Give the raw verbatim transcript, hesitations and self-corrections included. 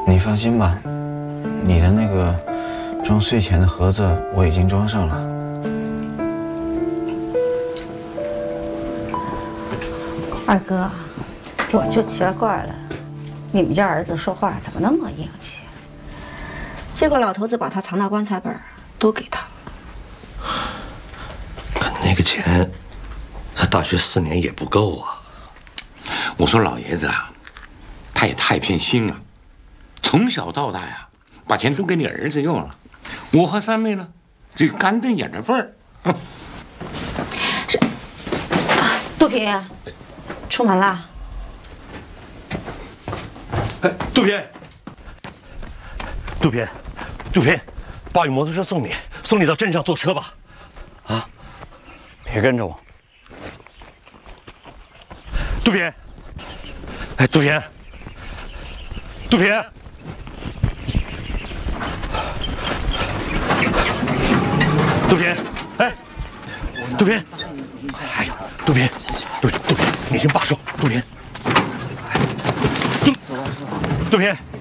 你放心吧，你的那个装税钱的盒子我已经装上了。 二哥，我就奇了怪了，你们家儿子说话怎么那么硬气？结果老头子把他藏的棺材本都给他了。 可那个钱，他大学四年也不够啊。 我说老爷子啊，他也太偏心了，从小到大呀，把钱都给你儿子用了，我和三妹呢，这干瞪眼的份儿。 是啊，杜平，出门了。 哎，杜平，杜平，杜平，爸用摩托车送你，送你到镇上坐车吧。啊， 别跟着我。 杜平，哎，杜平，杜平，杜平，哎，杜平，哎呀，杜平，杜杜平，你听爸说，杜平，杜杜平。